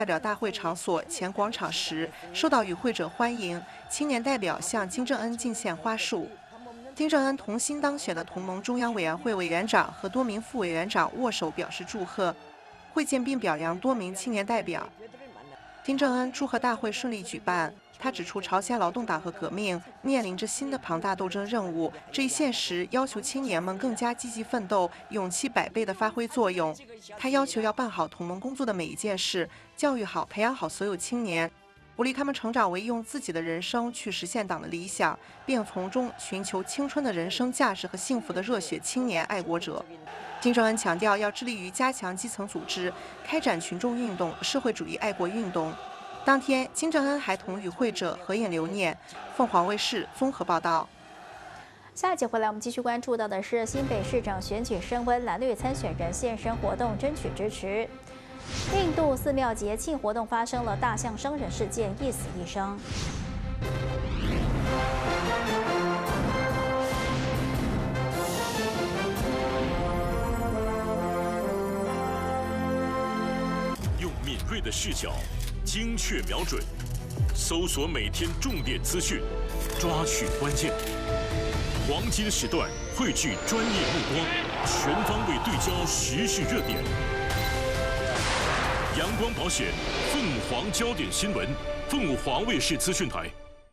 代表大会场所前广场时，受到与会者欢迎，青年代表向金正恩敬献花束。金正恩同新当选的同盟中央委员会委员长和多名副委员长握手表示祝贺，会见并表扬多名青年代表。金正恩祝贺大会顺利举办。他指出，朝鲜劳动党和革命面临着新的庞大斗争任务，这一现实要求青年们更加积极奋斗，勇气100倍地发挥作用。他要求要办好同盟工作的每一件事，教育好、培养好所有青年，鼓励他们成长为用自己的人生去实现党的理想，并从中寻求青春的人生价值和幸福的热血青年爱国者。金正恩强调，要致力于加强基层组织，开展群众运动、社会主义爱国运动。当天，金正恩还同与会者合影留念。凤凰卫视综合报道。 下一节回来，我们继续关注到的是新北市长选举升温，蓝绿参选人现身活动争取支持。印度寺庙节庆活动发生了大象伤人事件，1死1伤。 用敏锐的视角。精确瞄准，搜索每天重点资讯，抓取关键。黄金时段汇聚专业目光，全方位对焦时事热点。阳光保险，凤凰焦点新闻，凤凰卫视资讯台。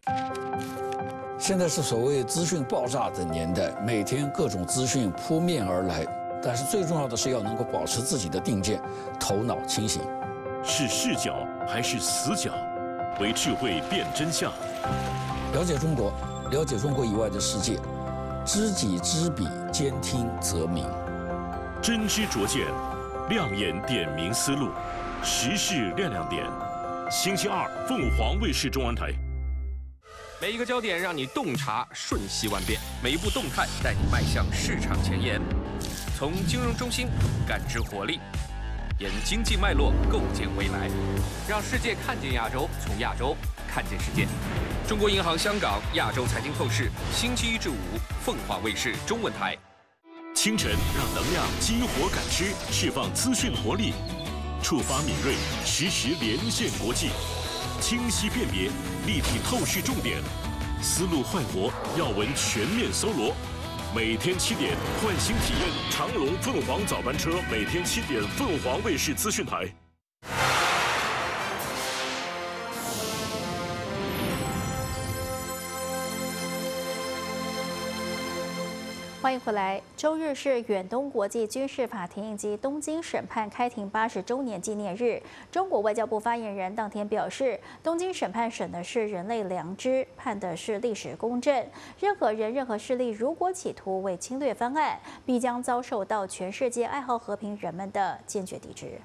现在是所谓资讯爆炸的年代，每天各种资讯扑面而来，但是最重要的是要能够保持自己的定见，头脑清醒。 是视角还是死角？为智慧辨真相。 了解中国，了解中国以外的世界，知己知彼，兼听则明。 真知灼见，亮眼点明思路，时事亮亮点。星期二，凤凰卫视中文台。 每一个焦点让你洞察瞬息万变，每一步动态带你迈向市场前沿。从金融中心感知活力。沿经济脉络构建未来，让世界看见亚洲，从亚洲看见世界。中国银行香港亚洲财经透视，星期1至5，凤凰卫视中文台。 清晨让能量激活感知，释放资讯活力，触发敏锐，实时连线国际，清晰辨别，立体透视重点，思路焕活，要闻全面搜罗。每天7点，换新体验长龙凤凰早班车，每天7点，凤凰卫视资讯台。 欢迎回来。周日是远东国际军事法庭以及东京审判开庭80周年纪念日。中国外交部发言人当天表示，东京审判审的是人类良知，判的是历史公正。任何人、任何势力如果企图为侵略翻案，必将遭受到全世界爱好和平人们的坚决抵制。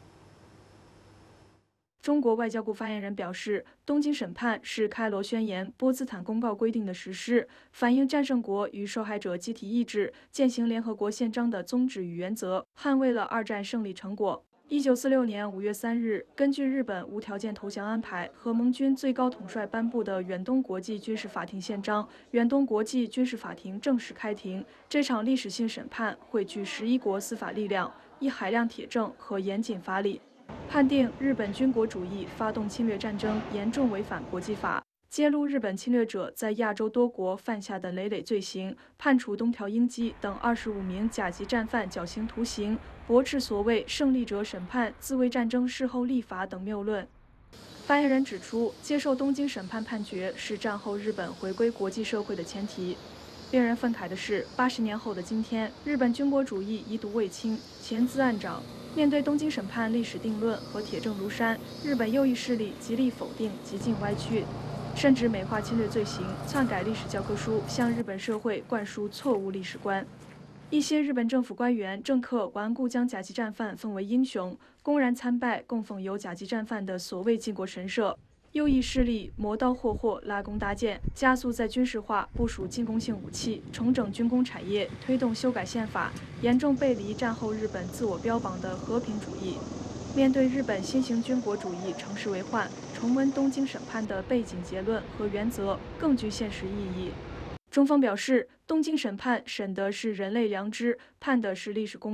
中国外交部发言人表示，东京审判是开罗宣言、波茨坦公报规定的实施，反映战胜国与受害者集体意志，践行联合国宪章的宗旨与原则，捍卫了2战胜利成果。1946年5月3日，根据日本无条件投降安排和盟军最高统帅颁布的远东国际军事法庭宪章，远东国际军事法庭正式开庭。这场历史性审判汇聚11国司法力量，以海量铁证和严谨法理，判定日本军国主义发动侵略战争严重违反国际法，揭露日本侵略者在亚洲多国犯下的累累罪行，判处东条英机等25名甲级战犯绞刑徒刑，驳斥所谓胜利者审判、自卫战争事后立法等谬论。发言人指出，接受东京审判判决是战后日本回归国际社会的前提。令人愤慨的是，80年后的今天，日本军国主义遗毒未清，潜滋暗长。面对东京审判历史定论和铁证如山，日本右翼势力极力否定、极尽歪曲，甚至美化侵略罪行，篡改历史教科书，向日本社会灌输错误历史观。一些日本政府官员、政客顽固将甲级战犯奉为英雄，公然参拜供奉有甲级战犯的所谓靖国神社。右翼势力磨刀霍霍、拉弓搭箭，加速在军事化部署进攻性武器，重整军工产业，推动修改宪法，严重背离战后日本自我标榜的和平主义。面对日本新型军国主义乘势为患，重温东京审判的背景结论和原则更具现实意义。中方表示，东京审判审的是人类良知，判的是历史公正。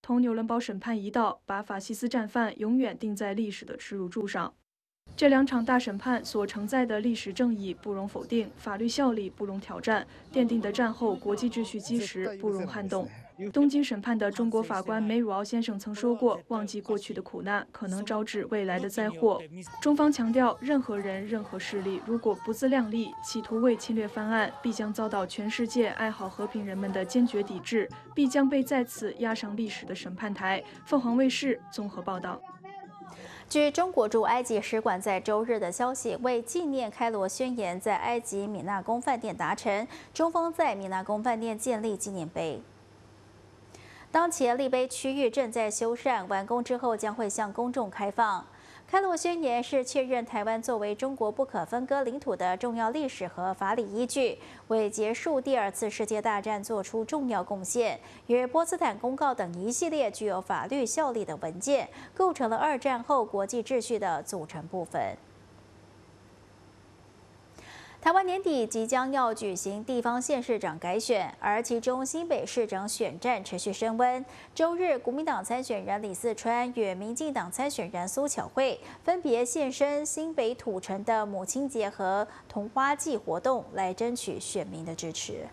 同纽伦堡审判一道，把法西斯战犯永远钉在历史的耻辱柱上。这2场大审判所承载的历史正义不容否定，法律效力不容挑战，奠定的战后国际秩序基石不容撼动。东京审判的中国法官梅汝敖先生曾说过：“忘记过去的苦难，可能招致未来的灾祸。”中方强调，任何人、任何势力如果不自量力，企图为侵略翻案，必将遭到全世界爱好和平人们的坚决抵制，必将被再次押上历史的审判台。凤凰卫视综合报道。 据中国驻埃及使馆在周日的消息，为纪念开罗宣言在埃及米纳宫饭店达成，中方在米纳宫饭店建立纪念碑。当前立碑区域正在修缮，完工之后将会向公众开放。开罗宣言是确认台湾作为中国不可分割领土的重要历史和法理依据，为结束第2次世界大战做出重要贡献。与波茨坦公告等一系列具有法律效力的文件，构成了2战后国际秩序的组成部分。台湾年底即将要举行地方县市长改选，而其中新北市长选战持续升温。周日，国民党参选人李四川与民进党参选人苏巧慧分别现身新北土城的母亲节和同花季活动，来争取选民的支持。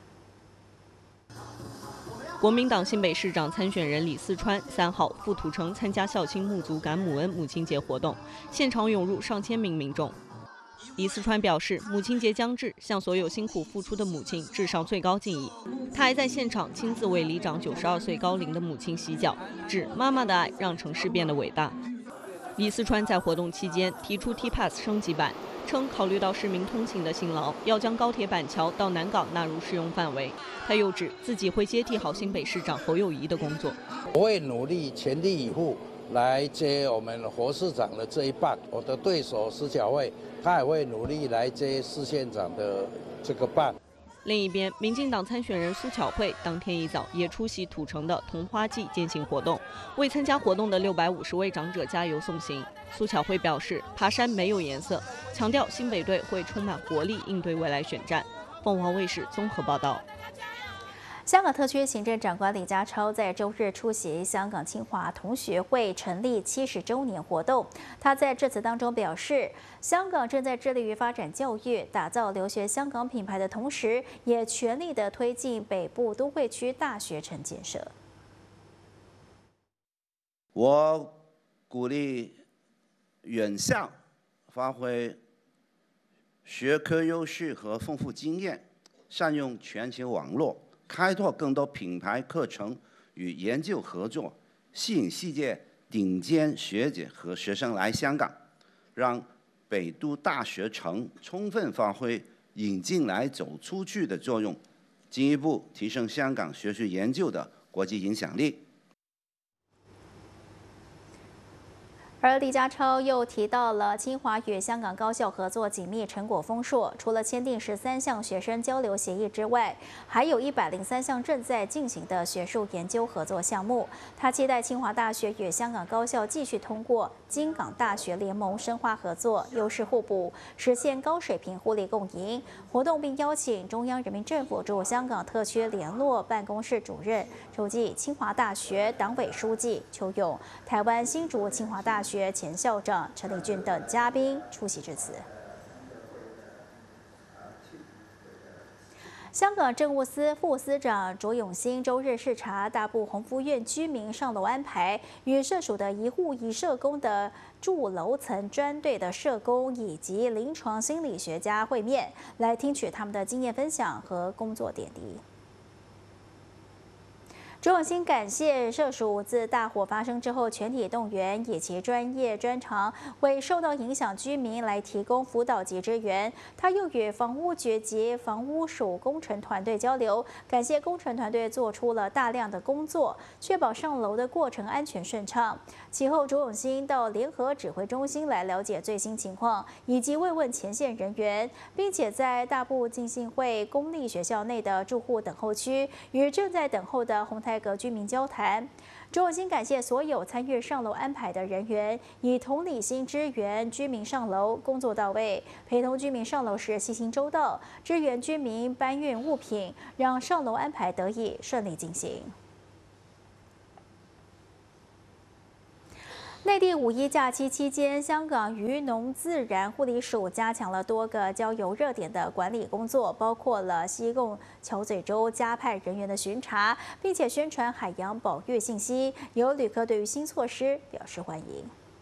国民党新北市长参选人李四川3号赴土城参加孝亲沐足感母恩母亲节活动，现场涌入上千名民众。李四川表示，母亲节将至，向所有辛苦付出的母亲致上最高敬意。他还在现场亲自为里长92岁高龄的母亲洗脚，指妈妈的爱让城市变得伟大。李四川在活动期间提出 T-Pass 升级版，称考虑到市民通勤的辛劳，要将高铁板桥到南港纳入适用范围。他又指自己会接替好新北市长侯友宜的工作， 我会努力全力以赴来接我们侯市长的这一棒。我的对手施巧慧，他也会努力来接市县长的这个棒。 另一边，民进党参选人苏巧慧当天一早也出席土城的同花季践行活动，为参加活动的650位长者加油送行。苏巧慧表示，爬山没有颜色，强调新北队会充满活力应对未来选战。凤凰卫视综合报道。 香港特区行政长官李家超在周日出席香港清华同学会成立70周年活动。他在致辞当中表示，香港正在致力于发展教育，打造留学香港品牌的同时，也全力的推进北部都会区大学城建设。 我鼓励院校发挥学科优势和丰富经验，善用全球网络，开拓更多品牌课程与研究合作，吸引世界顶尖学者和学生来香港，让北都大学城充分发挥引进来走出去的作用，进一步提升香港学术研究的国际影响力。 而李家超又提到了清华与香港高校合作紧密，成果丰硕。除了签订13项学生交流协议之外，还有103项正在进行的学术研究合作项目。他期待清华大学与香港高校继续通过京港大学联盟深化合作，优势互补，实现高水平互利共赢。活动并邀请中央人民政府驻香港特区联络办公室主任、首届清华大学党委书记邱勇、台湾新竹清华大学前校长陈立俊等嘉宾出席致辞。香港政务司副司长卓永兴周日视察大埔鸿福苑居民上楼安排，与社署的一户一社工的住楼层专队的社工以及临床心理学家会面，来听取他们的经验分享和工作点滴。卓永兴感谢社署自大火发生之后全体动员，以其专业专长为受到影响居民来提供辅导及支援。他又与房屋局及房屋署工程团队交流，感谢工程团队做出了大量的工作，确保上楼的过程安全顺畅。其后，卓永兴到联合指挥中心来了解最新情况，以及慰问前线人员，并且在大埔浸信会公立学校内的住户等候区与正在等候的红台阁居民交谈。卓永兴感谢所有参与上楼安排的人员，以同理心支援居民上楼，工作到位，陪同居民上楼时细心周到，支援居民搬运物品，让上楼安排得以顺利进行。 内地五一假期期间，香港渔农自然护理署加强了多个郊游热点的管理工作，包括了西贡、桥咀洲加派人员的巡查，并且宣传海洋保育信息。有旅客对于新措施表示欢迎。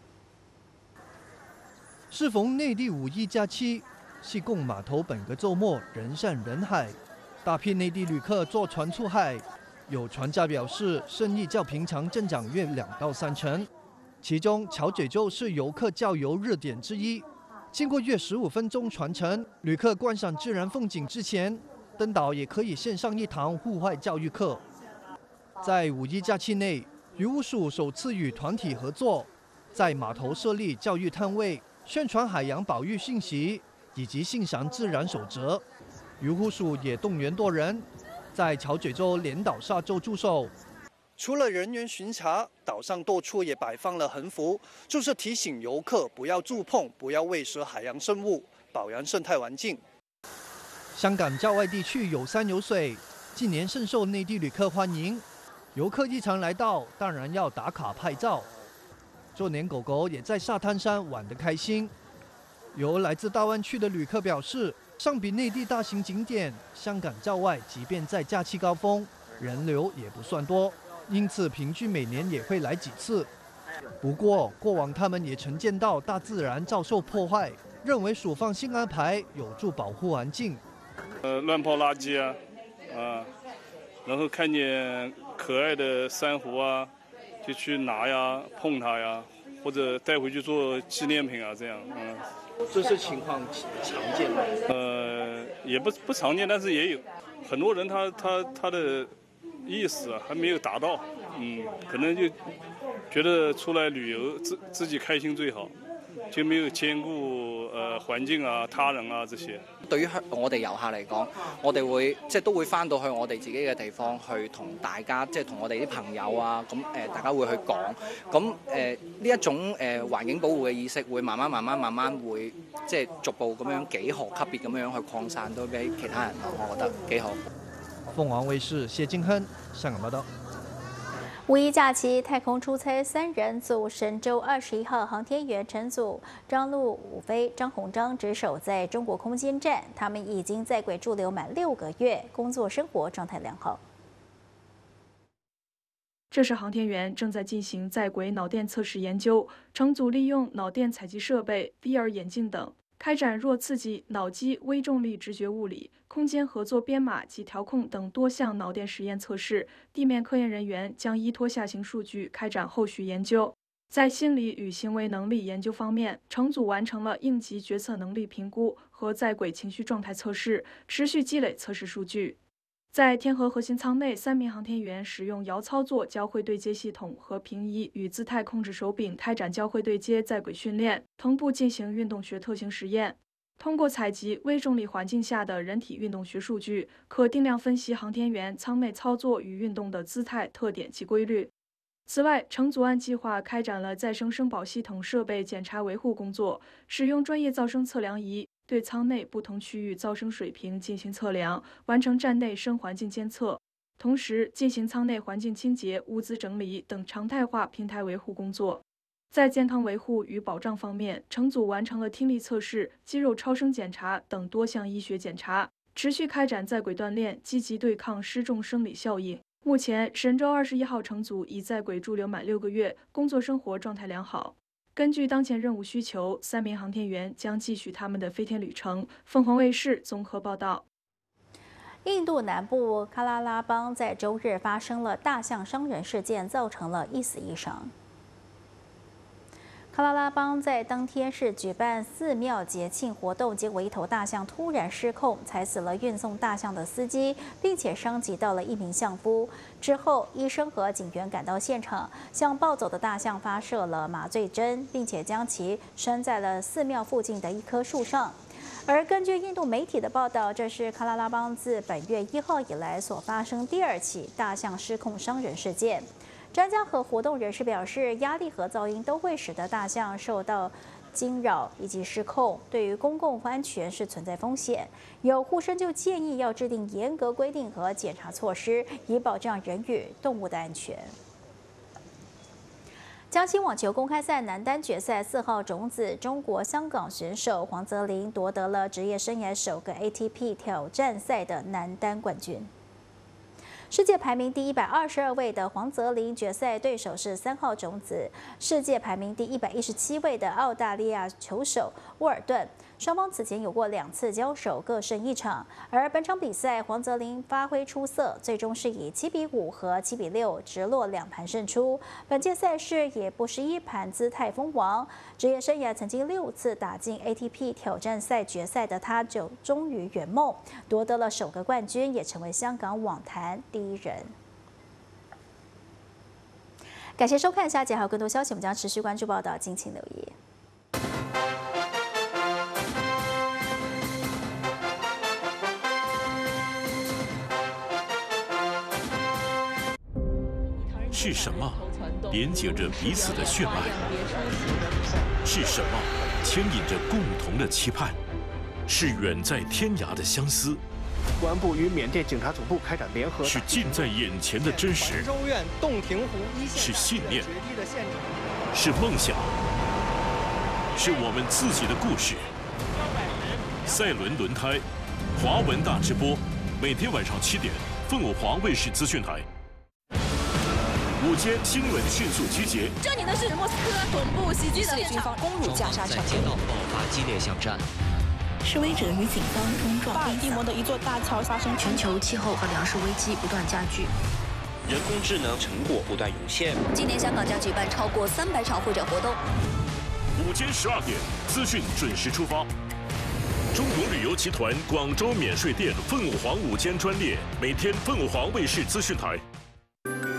适逢内地五一假期，西贡码头本个周末人山人海，大批内地旅客坐船出海。有船家表示，生意较平常增长约2到3成。其中，桥咀洲是游客郊游热点之一。经过约15分钟船程，旅客观赏自然风景之前，登岛也可以线上一堂户外教育课。在五一假期内，渔务署首次与团体合作，在码头设立教育摊位，宣传海洋保育信息以及欣赏自然守则。渔护署也动员多人，在桥咀洲连岛沙洲驻守。除了人员巡查，岛上多处也摆放了横幅，就是提醒游客不要触碰、不要喂食海洋生物，保养生态环境。香港郊外地区有山有水，近年深受内地旅客欢迎。游客一常来到，当然要打卡拍照。就连狗狗也在沙滩上玩得开心。有来自大湾区的旅客表示，相比内地大型景点，香港郊外即便在假期高峰，人流也不算多。因此，平均每年也会来几次。不过，过往他们也曾见到大自然遭受破坏，认为署方新安排有助保护环境。 乱抛垃圾然后看见可爱的珊瑚就去拿呀、碰它呀，或者带回去做纪念品这样这是情况常见的？也不常见，但是也有很多人他的意识还没有达到，可能就觉得出来旅游自己开心最好，就沒有兼顧環境他人這些。 對於我哋遊客嚟講，我哋會都會翻到去我哋自己嘅地方去同大家同我哋啲朋友咁大家會去講，咁呢一種環境保護嘅意識會慢慢會逐步咁樣幾何級別咁樣去擴散到俾其他人咯，我覺得幾好。 鳳凰衛視謝金亨香港報道。 五一假期，太空出差3人组神舟21号航天员乘组张陆、武飞、张鸿章值守在中国空间站，他们已经在轨驻留满6个月，工作生活状态良好。 这时，航天员正在进行在轨脑电测试研究，乘组利用脑电采集设备、VR 眼镜等，开展弱刺激脑机微重力直觉物理、空间合作编码及调控等多项脑电实验测试。地面科研人员将依托下行数据开展后续研究。在心理与行为能力研究方面，乘组完成了应急决策能力评估和在轨情绪状态测试，持续积累测试数据。在天河核心舱内，3名航天员使用遥操作交会对接系统和平移与姿态控制手柄开展交会对接在轨训练，同步进行运动学特性实验。通过采集微重力环境下的人体运动学数据，可定量分析航天员舱内操作与运动的姿态特点及规律。此外，乘组按计划开展了再生声保系统设备检查维护工作，使用专业噪声测量仪对舱内不同区域噪声水平进行测量，完成站内声环境监测，同时进行舱内环境清洁、物资整理等常态化平台维护工作。在健康维护与保障方面，乘组完成了听力测试、肌肉超声检查等多项医学检查，持续开展在轨锻炼，积极对抗失重生理效应。目前，神舟21号乘组已在轨驻留满6个月，工作生活状态良好。根据当前任务需求，3名航天员将继续他们的飞天旅程。凤凰卫视综合报道。 印度南部喀拉拉邦在周日发生了大象伤人事件，造成了1死1伤。喀拉拉邦在当天是举办寺庙节庆活动，结果一头大象突然失控，踩死了运送大象的司机，并且伤及到了1名相夫。之后，医生和警员赶到现场，向暴走的大象发射了麻醉针，并且将其拴在了寺庙附近的一棵树上。而根据印度媒体的报道，这是喀拉拉邦自本月1号以来所发生第2起大象失控伤人事件。专家和活动人士表示，压力和噪音都会使得大象受到惊扰以及失控，对于公共安全是存在风险。有护生就建议要制定严格规定和检查措施，以保障人与动物的安全。 江西网球公开赛男单决赛4号种子中国香港选手黄泽林夺得了职业生涯首个 ATP 挑战赛的男单冠军。世界排名第122位的黄泽林决赛对手是3号种子世界排名第117位的澳大利亚球手沃尔顿。双方此前有过2次交手，各胜1场。而本场比赛，黄泽林发挥出色，最终是以7比5和7比6直落2盘胜出。本届赛事也不是一盘姿态封王，职业生涯曾经6次打进 ATP 挑战赛决赛的他，就终于圆梦，夺得了首个冠军，也成为香港网坛第1人。感谢收看，下节还有更多消息，我们将持续关注报道，敬请留意。 是什么连接着彼此的血脉？是什么牵引着共同的期盼？是远在天涯的相思。 公安部与缅甸警察总部开展联合。 是近在眼前的真实。 州院洞庭湖一线。 是信念。是梦想。是我们自己的故事。赛轮轮胎，华文大直播，每天晚上7点，凤凰华卫视资讯台。午间新闻迅速集结。 这里的是莫斯科总部袭击的军方攻入加沙城， 街道爆发激烈巷战。 示威者与警方冲撞。巴尔的摩的一座大桥发生全球气候和粮食危机不断加剧， 人工智能成果不断涌现。 今年香港将举办超过300场会展活动。 午间12点，资讯准时出发。中国旅游集团广州免税店凤凰午间专列，每天凤凰卫视资讯台。